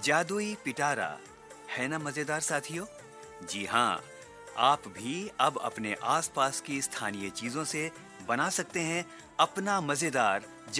जादुई पिटारा है ना मजेदार साथियों? जी हाँ, आप भी अब अपने आसपास की स्थानीय चीजों से बना सकते हैं अपना मजेदार